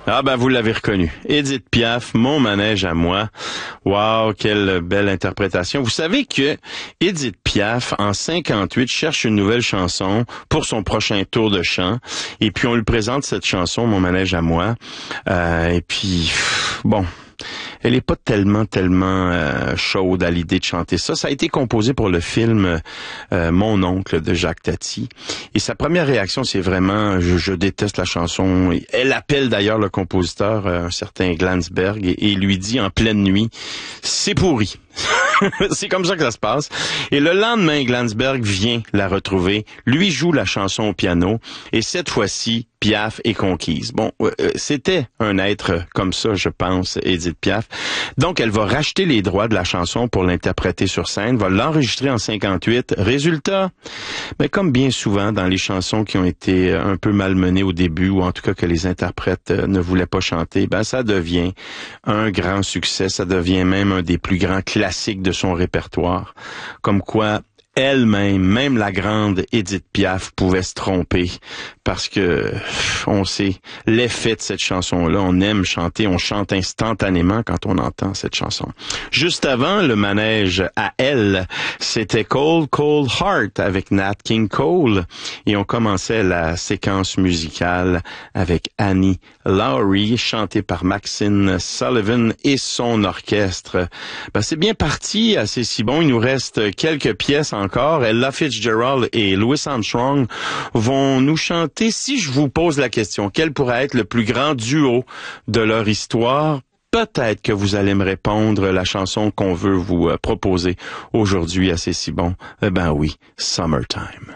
Ah ben vous l'avez reconnu. Édith Piaf, Mon manège à moi. Wow, quelle belle interprétation. Vous savez que Édith Piaf, en 58, cherche une nouvelle chanson pour son prochain tour de chant. Et puis on lui présente cette chanson, Mon manège à moi. Et puis, bon... Elle est pas tellement chaude à l'idée de chanter ça. Ça a été composé pour le film Mon oncle de Jacques Tati. Et sa première réaction, c'est vraiment je déteste la chanson. Elle appelle d'ailleurs le compositeur, un certain Glansberg, et lui dit en pleine nuit, c'est pourri. C'est comme ça que ça se passe. Et le lendemain, Glansberg vient la retrouver, lui joue la chanson au piano, et cette fois-ci, Piaf est conquise. Bon, c'était un être comme ça, je pense, Édith Piaf. Donc, elle va racheter les droits de la chanson pour l'interpréter sur scène, va l'enregistrer en 58. Résultat, mais comme bien souvent dans les chansons qui ont été un peu malmenées au début, ou en tout cas que les interprètes ne voulaient pas chanter, ben ça devient un grand succès, ça devient même un des plus grands classiques de son répertoire. Comme quoi, elle-même, même la grande Édith Piaf pouvait se tromper parce que on sait l'effet de cette chanson-là. On aime chanter, on chante instantanément quand on entend cette chanson. Juste avant, le manège à elle, c'était Cold Cold Heart avec Nat King Cole et on commençait la séquence musicale avec Annie Lowrey, chantée par Maxine Sullivan et son orchestre. Ben, c'est bien parti, assez si bon. Il nous reste quelques pièces encore. Ella Fitzgerald et Louis Armstrong vont nous chanter. Si je vous pose la question, quel pourrait être le plus grand duo de leur histoire? Peut-être que vous allez me répondre la chanson qu'on veut vous proposer aujourd'hui, assez si bon. Eh ben oui, Summertime.